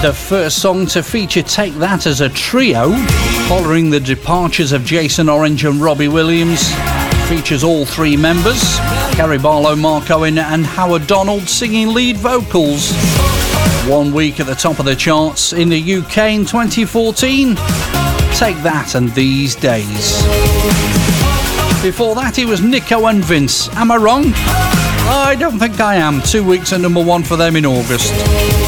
The first song to feature Take That as a trio, following the departures of Jason Orange and Robbie Williams, features all three members, Kerry Barlow, Mark Owen and Howard Donald, singing lead vocals. 1 week at the top of the charts in the UK in 2014. Take That and These Days. Before that, it was Nico and Vince. Am I wrong? I don't think I am. 2 weeks at number one for them in August.